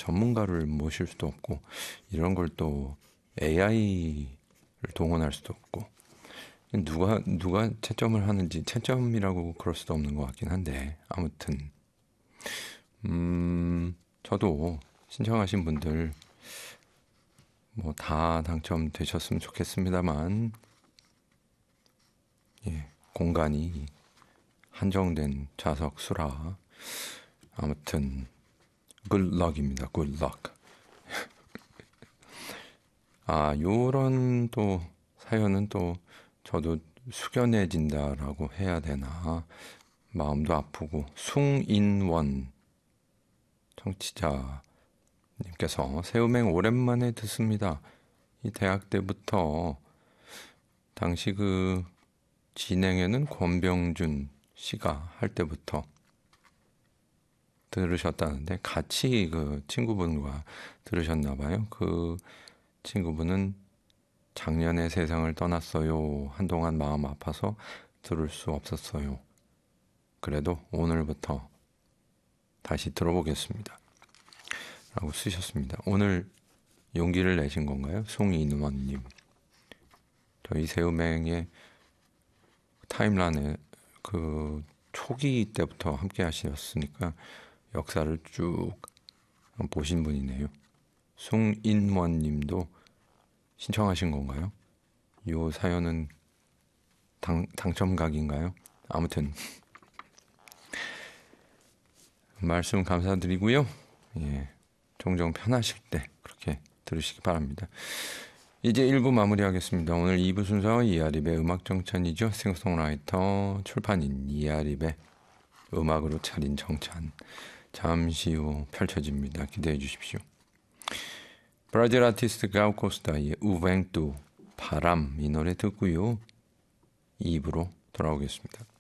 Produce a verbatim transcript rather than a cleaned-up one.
전문가를 모실 수도 없고 이런 걸 또 에이아이를 동원할 수도 없고 누가 누가 채점을 하는지 채점이라고 그럴 수도 없는 것 같긴 한데 아무튼 음 저도 신청하신 분들 뭐 다 당첨되셨으면 좋겠습니다만 예, 공간이 한정된 좌석 수라 아무튼 굿럭입니다. 굿럭. 아 요런 또 사연은 또 저도 숙연해진다라고 해야 되나 마음도 아프고 숭인원 청취자님께서 새우맹 오랜만에 듣습니다. 이 대학 때부터 당시 그 진행에는 권병준 씨가 할 때부터 들으셨다는데 같이 그 친구분과 들으셨나 봐요. 그 친구분은 작년에 세상을 떠났어요. 한동안 마음 아파서 들을 수 없었어요. 그래도 오늘부터 다시 들어보겠습니다. 라고 쓰셨습니다. 오늘 용기를 내신 건가요? 송인원님. 저희 새우맹의 타임라인에 그 초기 때부터 함께 하셨으니까 역사를 쭉 보신 분이네요. 송인원님도 신청하신 건가요? 이 사연은 당, 당첨각인가요? 아무튼 말씀 감사드리고요. 예, 종종 편하실 때 그렇게 들으시기 바랍니다. 이제 일 부 마무리하겠습니다. 오늘 이 부 순서 이하립의 음악정찬이죠. 싱어송라이터 출판인 이하립의 음악으로 차린 정찬 잠시 후 펼쳐집니다. 기대해 주십시오. 브라질 아티스트 가우 코스타의 우뱅뚜 바람 이 노래 듣고요. 이 부로 돌아오겠습니다.